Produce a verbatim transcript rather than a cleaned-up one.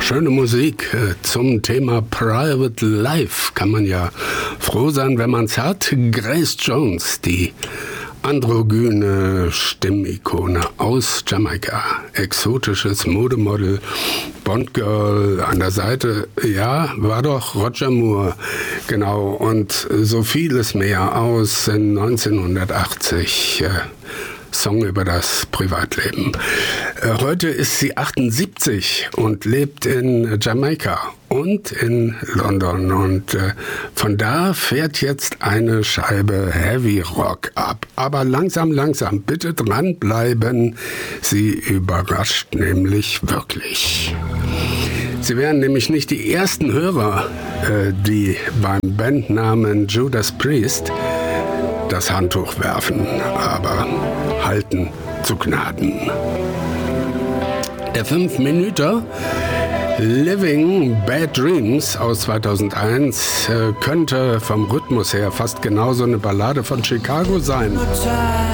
Schöne Musik äh, zum Thema Private Life. Kann man ja froh sein, wenn man es hat. Grace Jones, die androgyne Stimmikone aus Jamaika. Exotisches Modemodel, Bond-Girl an der Seite. Ja, war doch Roger Moore. Genau, und so vieles mehr aus neunzehnhundertachtzig. Äh, Song über das Privatleben. Heute ist sie achtundsiebzig und lebt in Jamaika und in London. Und von da fährt jetzt eine Scheibe Heavy Rock ab. Aber langsam, langsam, bitte dranbleiben. Sie überrascht nämlich wirklich. Sie wären nämlich nicht die ersten Hörer, die beim Bandnamen Judas Priest das Handtuch werfen, aber halten zu Gnaden. Der fünf-Minüter Living Bad Dreams aus zweitausendeins äh, könnte vom Rhythmus her fast genauso eine Ballade von Chicago sein.